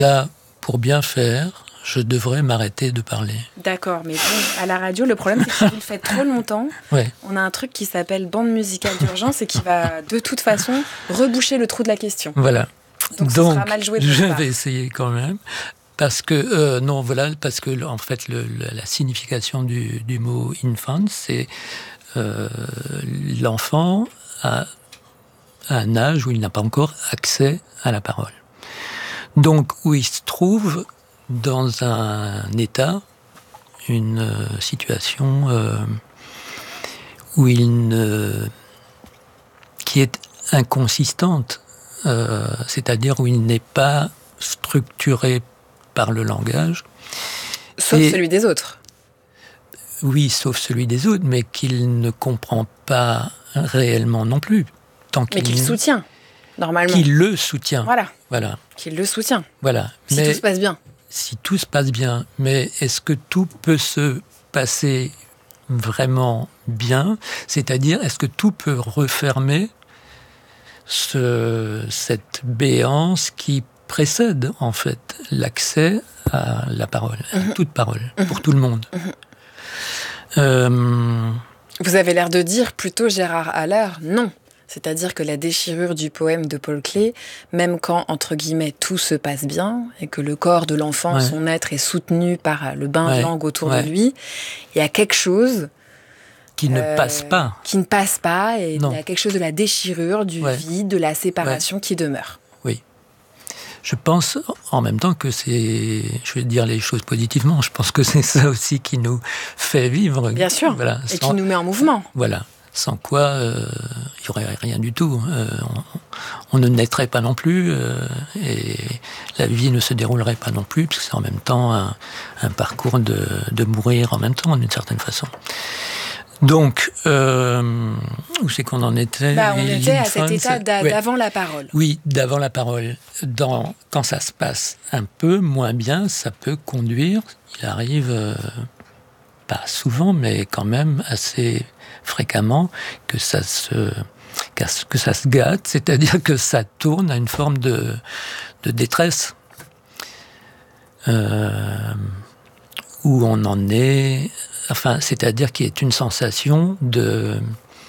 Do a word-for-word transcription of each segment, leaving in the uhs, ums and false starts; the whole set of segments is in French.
Là, pour bien faire, je devrais m'arrêter de parler. D'accord, mais bon, à la radio, le problème, c'est que si vous le faites trop longtemps, ouais. on a un truc qui s'appelle bande musicale d'urgence et qui va, de toute façon, reboucher le trou de la question. Voilà. Donc, Donc ce sera mal joué de je votre part. vais essayer quand même. Parce que, euh, non, voilà, parce que, en fait, le, le, la signification du, du mot infant, c'est euh, l'enfant à, à un âge où il n'a pas encore accès à la parole. Donc, où il se trouve dans un état, une euh, situation euh, où il ne, qui est inconsistante, euh, c'est-à-dire où il n'est pas structuré par le langage. Sauf Et, celui des autres. Oui, sauf celui des autres, mais qu'il ne comprend pas réellement non plus. Tant mais qu'il qu'il soutient, normalement. Qu'il le soutient. Voilà. Voilà. Qu'il le soutient. Voilà. Si mais, tout se passe bien. Si tout se passe bien. Mais est-ce que tout peut se passer vraiment bien ? C'est-à-dire, est-ce que tout peut refermer ce, cette béance qui précède, en fait, l'accès à la parole, à mmh. toute parole, mmh. pour tout le monde. Mmh. Euh... Vous avez l'air de dire plutôt, Gérard Haller, non. C'est-à-dire que la déchirure du poème de Paul Klee, même quand, entre guillemets, tout se passe bien, et que le corps de l'enfant, ouais. son être, est soutenu par le bain ouais. de langue autour ouais. de lui, il y a quelque chose... Qui ne euh, passe pas. Qui ne passe pas, et non. il y a quelque chose de la déchirure, du ouais. vide, de la séparation ouais. qui demeure. Oui. Je pense en même temps que c'est, je vais dire les choses positivement, je pense que c'est ça aussi qui nous fait vivre. Bien sûr, voilà, et sans, qui nous met en mouvement. Voilà, sans quoi euh, il n'y aurait rien du tout. Euh, on, on ne naîtrait pas non plus, euh, et la vie ne se déroulerait pas non plus, parce que c'est en même temps un, un parcours de, de mourir en même temps, d'une certaine façon. Donc, euh, où c'est qu'on en était ? bah, On était à cet état d'a- ouais. d'avant la parole. Oui, d'avant la parole. Dans, quand ça se passe un peu moins bien, ça peut conduire, il arrive, euh, pas souvent, mais quand même assez fréquemment, que ça se, que ça se gâte, c'est-à-dire que ça tourne à une forme de, de détresse. Euh, où on en est... Enfin, c'est-à-dire qu'il y a une sensation de,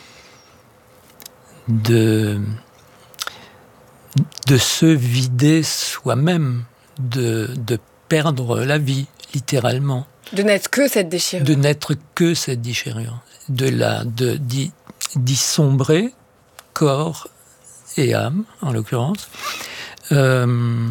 de, de se vider soi-même, de, de perdre la vie, littéralement. De n'être que cette déchirure. De n'être que cette déchirure. De la, de, d'y, d'y sombrer, corps et âme, en l'occurrence. Euh,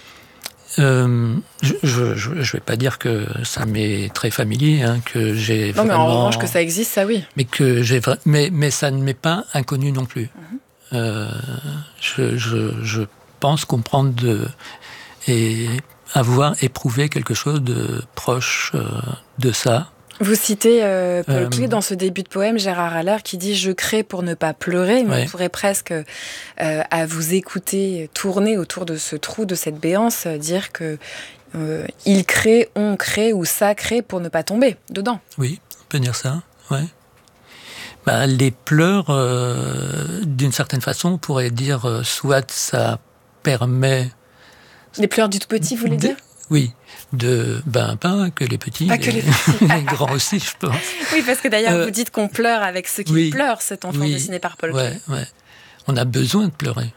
Euh, je ne vais pas dire que ça m'est très familier, hein, que j'ai non, vraiment... mais en revanche, que ça existe, ça oui. Mais, que j'ai vra... mais, mais ça ne m'est pas inconnu non plus. Mm-hmm. Euh, je, je, je pense comprendre de... et avoir éprouvé quelque chose de proche euh, de ça. Vous citez euh, Paul euh, Klee dans ce début de poème, Gérard Haller, qui dit « Je crée pour ne pas pleurer ». Mais ouais. on pourrait presque, euh, à vous écouter, tourner autour de ce trou, de cette béance, dire que euh, il crée, on crée ou ça crée pour ne pas tomber dedans. Oui, on peut dire ça, ouais. Bah, les pleurs, euh, d'une certaine façon, on pourrait dire euh, soit ça permet... Les pleurs du tout petit, vous voulez de... dire ? Oui, de ben pas que les petits, pas les, que les, petits. les grands aussi, je pense. Oui, parce que d'ailleurs euh, vous dites qu'on pleure avec ceux qui oui, pleurent, cet enfant oui, dessiné par Paul Klee. Ouais, ouais. On a besoin de pleurer.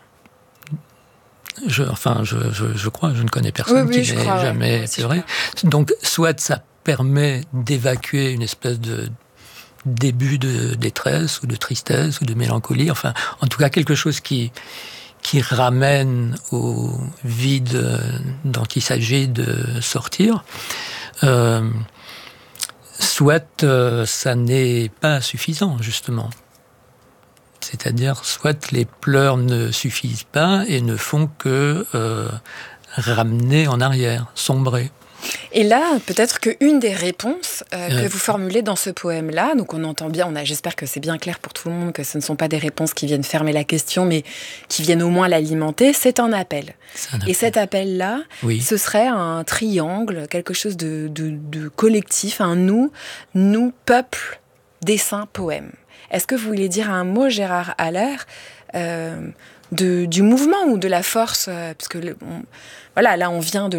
Je, enfin, je, je, je crois, je ne connais personne oui, oui, qui n'ait crois, jamais ouais. pleuré. Donc, soit ça permet d'évacuer une espèce de début de détresse ou de tristesse ou de mélancolie. Enfin, en tout cas, quelque chose qui qui ramène au vide dont il s'agit de sortir, euh, soit euh, ça n'est pas suffisant, justement. C'est-à-dire, soit les pleurs ne suffisent pas et ne font que euh, ramener en arrière, sombrer. Et là, peut-être qu'une des réponses euh, que euh, vous formulez dans ce poème-là, donc on entend bien, on a, j'espère que c'est bien clair pour tout le monde, que ce ne sont pas des réponses qui viennent fermer la question, mais qui viennent au moins l'alimenter, c'est un appel. C'est un appel. Et cet appel-là, oui. ce serait un triangle, quelque chose de, de, de collectif, un nous, nous, peuple, dessin, poème. Est-ce que vous voulez dire un mot, Gérard Haller, euh, de, du mouvement ou de la force, euh, parce que le, on, voilà, là on vient de